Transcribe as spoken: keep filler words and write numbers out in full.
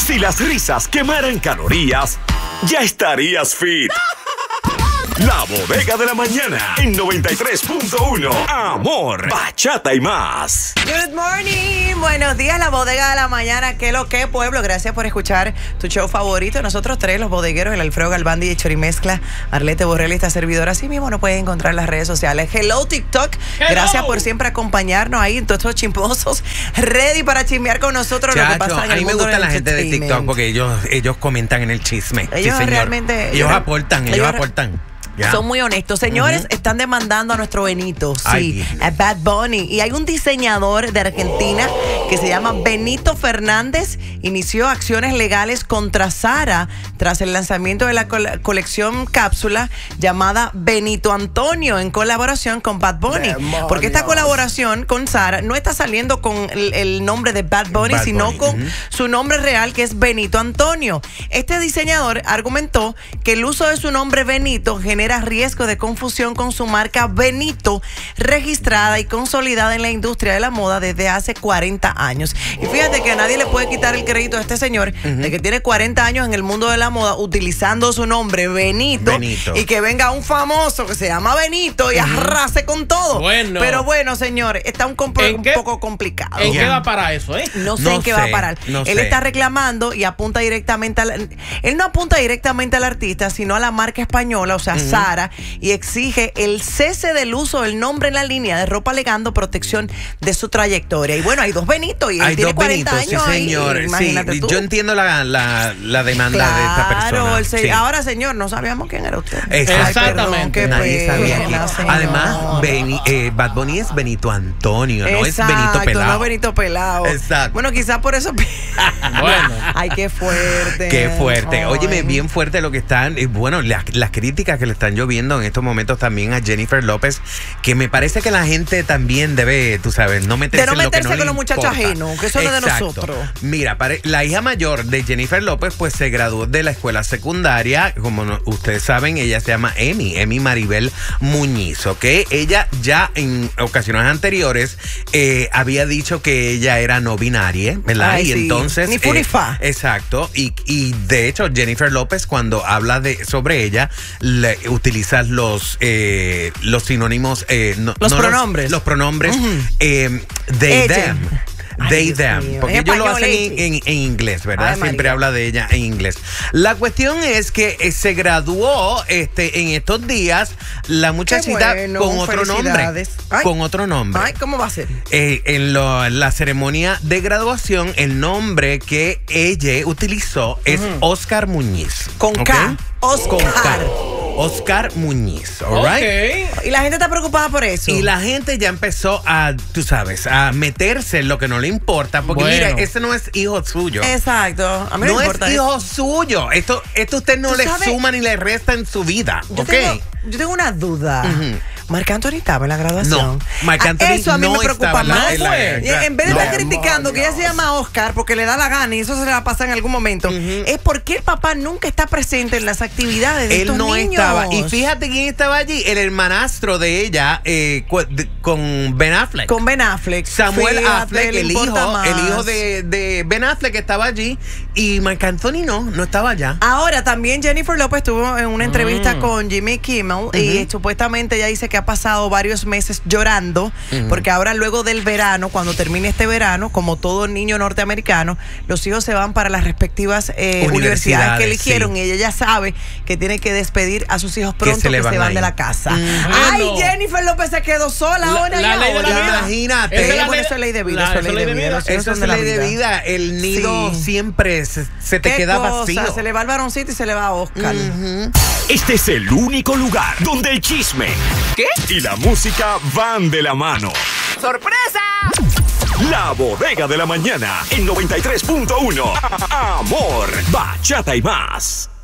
Si las risas quemaran calorías, ya estarías fit. La Bodega de la Mañana en noventa y tres punto uno. Amor, bachata y más. Good morning. Buenos días, La Bodega de la Mañana. ¿Qué lo que, pueblo? Gracias por escuchar tu show favorito. Nosotros tres, los bodegueros, el Alfredo Galván, D J Chorimezcla, Arlette Borrell y esta servidora. Así mismo nos pueden encontrar en las redes sociales. Hello, TikTok. Hello. Gracias por siempre acompañarnos ahí en todos estos chimposos. Ready para chismear con nosotros. Chacho, lo que pasa en a el mí me mundo gusta del la gente de TikTok entertainment. porque ellos, ellos comentan en el chisme. Ellos sí, señor. realmente- Ellos, ellos- aportan, ellos, ellos- aportan. Ya. Son muy honestos. Señores, Ujú. están demandando a nuestro Benito, sí, Ay, a Bad Bunny. Y hay un diseñador de Argentina que se llama Benito Fernández. Inició acciones legales contra Zara tras el lanzamiento de la cole- colección cápsula llamada Benito Antonio en colaboración con Bad Bunny. ¡Demonios! Porque esta colaboración con Zara no está saliendo con el, el nombre de Bad Bunny, Bad sino Bunny, con ujú. su nombre real, que es Benito Antonio. Este diseñador argumentó que el uso de su nombre Benito genera riesgo de confusión con su marca Benito, registrada y consolidada en la industria de la moda desde hace cuarenta años. Y fíjate que a nadie le puede quitar el crédito a este señor de que tiene cuarenta años en el mundo de la moda utilizando su nombre Benito, Benito. y que venga un famoso que se llama Benito y arrase con todo. Bueno. Pero bueno, señor, está un, compro- ¿En un qué? poco complicado. ¿En Ya. qué va para eso, eh? No sé No en qué va a sé, parar. no Él sé. está reclamando y apunta directamente al... Él no apunta directamente al artista, sino a la marca española, o sea, Zara, y exige el cese del uso del nombre en la línea de ropa, alegando protección de su trayectoria. Y bueno, hay dos Benitos y él Hay tiene dos cuarenta Benitos, años. sí, ahí, señor. imagínate Sí, tú. yo entiendo la, la, la demanda Claro, de esta persona. el se- sí. ahora, señor, no sabíamos quién era usted. Exacto. Ay, perdón, Exactamente. qué Nadie sabía pena, quién. señor. Además, Beni- eh, Bad Bunny es Benito Antonio, no es Exacto, Benito Pelado. no Benito Pelado. Exacto. Bueno, quizás por eso... Bueno. Ay, qué fuerte. Qué fuerte. Ay. Óyeme, bien fuerte lo que están. Y bueno, las, las críticas que le están lloviendo en estos momentos también a Jennifer López, que me parece que la gente también debe, tú sabes, no meterse, De no en lo que meterse no con le los muchachos importa. ajenos, que eso no es de Exacto. nosotros. Mira, pare- la hija mayor de Jennifer López, pues se graduó de la escuela secundaria. Como no- ustedes saben, ella se llama Emi, Emi Maribel Muñiz, ¿ok? Ella ya en ocasiones anteriores eh, había dicho que ella era no binaria, ¿verdad? Ay, y sí. entonces... Ni fu ni fa. Exacto. Y, y de hecho, Jennifer López, cuando habla de sobre ella, le, utiliza los, eh, los sinónimos... eh, no- Los no pronombres. Los, pronombres Ujú. eh, they, Ella. them. Ay, They, Dios them. mío. Porque En ellos lo español, hacen ella. en, en- en inglés, ¿verdad? Ay, Siempre María. habla de ella en inglés. La cuestión es que eh, se graduó este, en estos días la muchachita bueno, con otro nombre. felicidades. Ay. Con otro nombre. Ay, ¿cómo va a ser? Eh, en lo- la ceremonia de graduación, el nombre que ella utilizó es Oscar Muñiz. Con ¿ok? K. Oscar. Con K. Oscar Muñiz, all right? Ok. Y la gente está preocupada por eso. Y la gente ya empezó a, tú sabes, a meterse en lo que no le importa. Porque Bueno. mire, ese no es hijo suyo. Exacto. A mí no, No me es importa hijo eso. suyo. Esto, esto usted no ¿Tú le sabes? suma ni le resta en su vida. Yo, ¿Ok? tengo, yo tengo una duda. Ujú. Marc Anthony estaba en la graduación. No, Marc Ah, Anthony eso a mí no me preocupa estaba en la- más. en la- Y en vez de no. estar criticando que ella se llama Oscar porque le da la gana y eso se le va a pasar en algún momento, es porque el papá nunca está presente en las actividades de Él estos no niños. estaba. Y fíjate quién estaba allí. El hermanastro de ella eh, cu- de- con Ben Affleck. Con Ben Affleck. Samuel Fíjate, Affleck, le el importa hijo, más. el hijo de, de Ben Affleck estaba allí. Y Marc Anthony no, no estaba allá. Ahora, también Jennifer López estuvo en una entrevista con Jimmy Kimmel y supuestamente ella dice que ha pasado varios meses llorando porque ahora luego del verano, cuando termine este verano, como todo niño norteamericano, los hijos se van para las respectivas eh, universidades, Universidades, que eligieron sí. y ella ya sabe que tiene que despedir a sus hijos pronto se que le se van van a de ir. la casa. Mm. Ay, Bueno. Jennifer López se quedó sola La- ahora la y ley de la ahora. vida. Imagínate. Esa es Eh, la bueno, ley- eso es ley de vida, la- eso es ley de vida. Los hijos Eso es son de la ley de vida. vida. El nido Sí. siempre se, se te ¿Qué queda cosa? vacío. Se le va al varoncito y se le va a Oscar. Este es el único lugar donde el chisme ¿Qué? y la música van de la mano. ¡Sorpresa! La Bodega de la Mañana en noventa y tres punto uno. Amor, bachata y más.